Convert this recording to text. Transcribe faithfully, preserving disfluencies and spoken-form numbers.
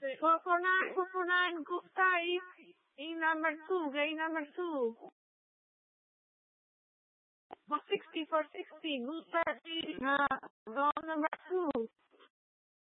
four four nine, four four nine, go five. In number two, gate number two. four sixty, four sixty, good thirty, uh, go number two.